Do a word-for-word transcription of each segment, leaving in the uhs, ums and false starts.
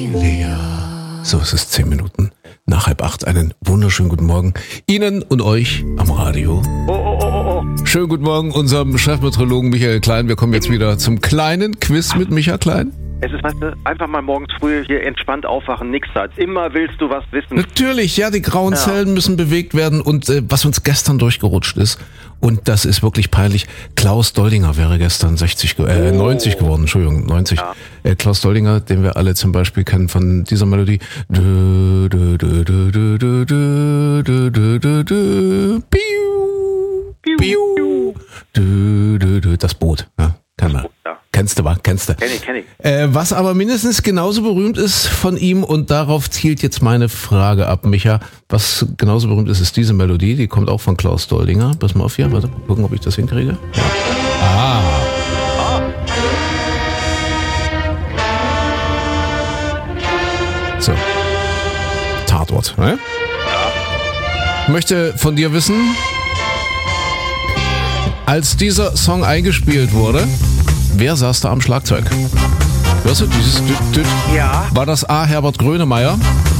Ja, so ist es zehn Minuten nach halb acht. Einen wunderschönen guten Morgen Ihnen und euch am Radio. Oh, oh, oh, oh, oh. Schönen guten Morgen unserem Chefmeteorologen Michael Klein. Wir kommen jetzt wieder zum kleinen Quiz mit Michael Klein. Es ist, weißt du, einfach mal morgens früh hier entspannt aufwachen, nix da. Immer willst du was wissen. Natürlich, ja, die grauen Ja. Zellen müssen bewegt werden und äh, was uns gestern durchgerutscht ist, und das ist wirklich peinlich, Klaus Doldinger wäre gestern sechzig, ge- äh, Oh. neunzig geworden, Entschuldigung, neunzig. Ja. Äh, Klaus Doldinger, den wir alle zum Beispiel kennen von dieser Melodie. Du, du, du, du, du, du, du, du, du, du, du, piu, Piu, piu, piu. du, du, du, das Boot, ja, kennen wir. Ja. Kennst du, wa? Kennst du. Kenn ich, kenn ich. Äh, was aber mindestens genauso berühmt ist von ihm, und darauf zielt jetzt meine Frage ab, Micha. Was genauso berühmt ist, ist diese Melodie. Die kommt auch von Klaus Doldinger. Pass mal auf hier. Warte, mal gucken, ob ich das hinkriege. Ja. Ah. So. Tatort, ne? Ich möchte von dir wissen, als dieser Song eingespielt wurde, wer saß da am Schlagzeug? Hörst du dieses Düt, Düt? Ja. War das A. Herbert Grönemeyer,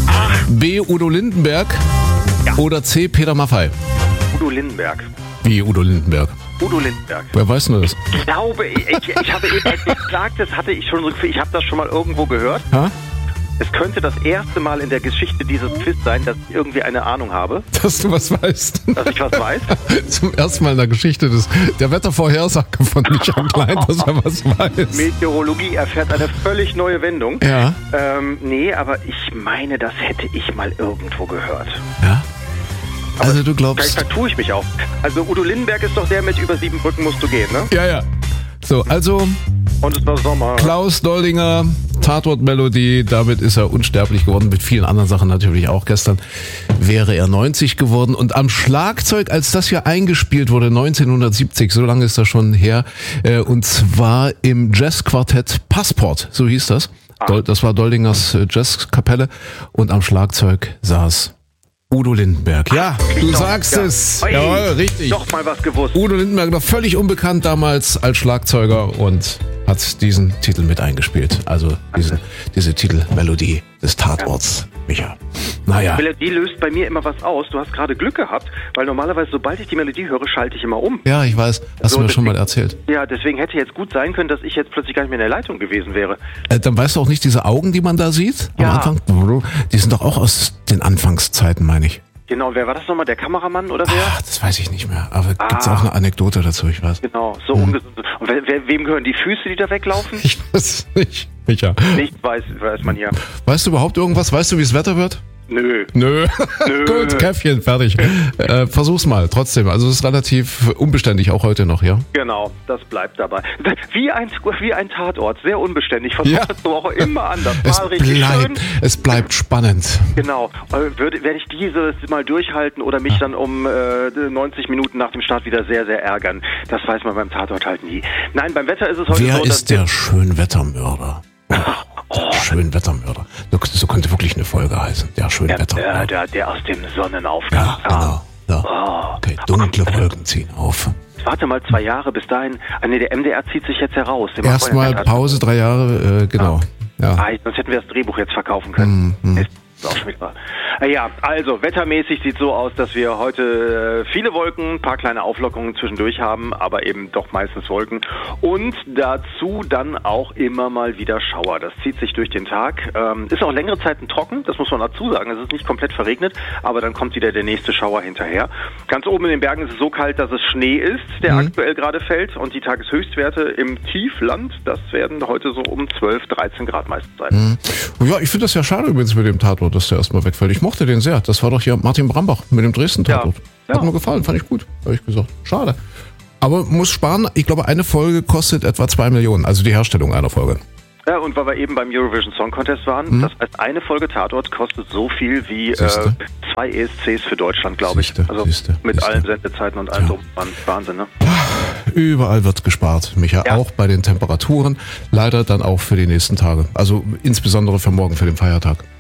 B. Udo Lindenberg Ja. oder C. Peter Maffay? Udo Lindenberg. Wie Udo Lindenberg? Udo Lindenberg. Wer weiß nur das? Ich glaube, ich, ich, ich habe eben, als ich sagte, das hatte ich schon so gefühlt, ich habe das schon mal irgendwo gehört. Ha? Es könnte das erste Mal in der Geschichte dieses Quiz sein, dass ich irgendwie eine Ahnung habe, Dass du was weißt. dass ich was weiß. Zum ersten Mal in der Geschichte des, der Wettervorhersage von Michael Klein, dass er was weiß. Meteorologie erfährt eine völlig neue Wendung. Ja. Ähm, nee, aber ich meine, das hätte ich mal irgendwo gehört. Ja. Also du Vielleicht glaubst... vertue ich mich auch. Also Udo Lindenberg ist doch der mit über sieben Brücken musst du gehen, ne? Ja, ja. So, also... Und es war Sommer. Klaus Doldinger, Tatort-Melodie, damit ist er unsterblich geworden, mit vielen anderen Sachen natürlich auch. Gestern wäre er neunzig geworden, und am Schlagzeug, als das hier eingespielt wurde, neunzehnhundertsiebzig, so lange ist das schon her, äh, und zwar im Jazzquartett Passport, so hieß das. Dol- Das war Doldingers äh, Jazzkapelle, und am Schlagzeug saß Udo Lindenberg. Ja, du Doch, sagst ja. es. Oi, Jawohl, richtig. Doch mal was gewusst. Udo Lindenberg, noch völlig unbekannt damals als Schlagzeuger, und hat diesen Titel mit eingespielt. Also diesen, diese Titelmelodie des Tatorts, Micha. Naja, Die Melodie löst bei mir immer was aus. Du hast gerade Glück gehabt, weil normalerweise, sobald ich die Melodie höre, schalte ich immer um. ja, ich weiß, hast So, du mir schon mal deswegen- erzählt. Ja, deswegen hätte jetzt gut sein können, dass ich jetzt plötzlich gar nicht mehr in der Leitung gewesen wäre. Äh, dann weißt du auch nicht, diese Augen, die man da sieht am Ja. Anfang, die sind doch auch aus den Anfangszeiten, meine ich. Genau, wer war das nochmal? Der Kameramann oder wer? Ach, das weiß ich nicht mehr, aber gibt's Ah. auch eine Anekdote dazu, ich weiß. Genau, so ungesund. Und wer, wer, wem gehören die Füße, die da weglaufen? Ich weiß es nicht, Micha. Nichts weiß, weiß man hier. Weißt du überhaupt irgendwas? Weißt du, wie es Wetter wird? Nö. Nö. Nö. Gut, Käffchen, fertig. Äh, versuch's mal, trotzdem. Also es ist relativ unbeständig, auch heute noch, ja? Genau, das bleibt dabei. Wie ein, wie ein Tatort, sehr unbeständig. Versucht Ja. das so auch immer anders. Es Mal richtig schön. bleibt, es bleibt spannend. Genau. Äh, Würde, werde ich dieses mal durchhalten oder mich dann um äh, neunzig Minuten nach dem Start wieder sehr, sehr ärgern? Das weiß man beim Tatort halt nie. Nein, beim Wetter ist es heute Wer so, ist dass der Schönwettermörder? Oh, der Schönwettermörder. So, so könnte wirklich eine Folge heißen. Der der, Schönwettermörder. der, der, der aus dem Sonnenaufgang Ja, kam. genau. Ja. Oh. Okay, dunkle Wolken ziehen auf. Warte mal zwei Jahre bis dahin. Ah, nee, der M D R zieht sich jetzt heraus. Der macht Erstmal vorher keinen Pause, drei Jahre, äh, genau. Ja. Ah, sonst hätten wir das Drehbuch jetzt verkaufen können. Mm, mm. Ist auch schon wieder. Ja, also wettermäßig sieht so aus, dass wir heute äh, viele Wolken, ein paar kleine Auflockerungen zwischendurch haben, aber eben doch meistens Wolken. Und dazu dann auch immer mal wieder Schauer. Das zieht sich durch den Tag. Ähm, ist auch längere Zeiten trocken, das muss man dazu sagen. Es ist nicht komplett verregnet, aber dann kommt wieder der nächste Schauer hinterher. Ganz oben in den Bergen ist es so kalt, dass es Schnee ist, der Mhm. aktuell gerade fällt. Und die Tageshöchstwerte im Tiefland, das werden heute so um zwölf, dreizehn Grad meistens sein. Ja, ich finde das ja schade übrigens mit dem Tatort, dass der erstmal wegfällt. Ich mochte den sehr. Das war doch hier Martin Brambach mit dem Dresden-Tatort. Ja. Hat Ja. mir gefallen, fand ich gut, ehrlich gesagt. Schade. Aber muss sparen. Ich glaube, eine Folge kostet etwa zwei Millionen, also die Herstellung einer Folge. Ja, und weil wir eben beim Eurovision Song Contest waren, Mhm. das heißt, eine Folge Tatort kostet so viel wie äh, Siehste. zwei E S Cs für Deutschland, glaube ich. Siehste, Also siehste, mit siehste. allen Sendezeiten und allem Ja. drum und dran. Wahnsinn, ne? Überall wird gespart, Micha, Ja. auch bei den Temperaturen. Leider dann auch für die nächsten Tage. Also insbesondere für morgen, für den Feiertag. Ja,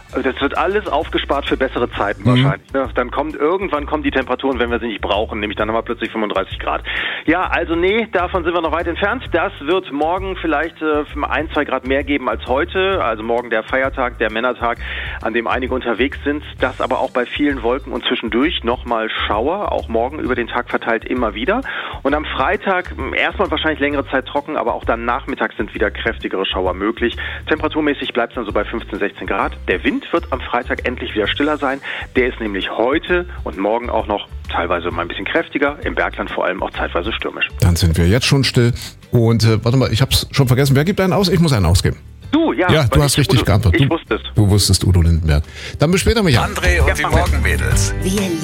Das wird alles aufgespart für bessere Zeiten mhm. wahrscheinlich. Ne? Dann kommt irgendwann kommen die Temperaturen, wenn wir sie nicht brauchen, nämlich dann haben wir plötzlich fünfunddreißig Grad. Ja, also nee, davon sind wir noch weit entfernt. Das wird morgen vielleicht äh, ein, zwei Grad mehr geben als heute. Also morgen der Feiertag, der Männertag, an dem einige unterwegs sind. Das aber auch bei vielen Wolken und zwischendurch nochmal Schauer, auch morgen über den Tag verteilt immer wieder. Und am Freitag erstmal wahrscheinlich längere Zeit trocken, aber auch dann nachmittags sind wieder kräftigere Schauer möglich. Temperaturmäßig bleibt es dann so bei fünfzehn, sechzehn Grad. Der Wind wird am Freitag endlich wieder stiller sein. Der ist nämlich heute und morgen auch noch teilweise mal ein bisschen kräftiger, im Bergland vor allem auch zeitweise stürmisch. Dann sind wir jetzt schon still. Und äh, warte mal, ich hab's schon vergessen. Wer gibt einen aus? Ich muss einen ausgeben. Du, ja. Ja, du hast richtig Udo, geantwortet. Ich du, wusste es. Du wusstest Udo Lindenberg. Dann bis später, Michael. André und ja, die Morgenmädels. Wir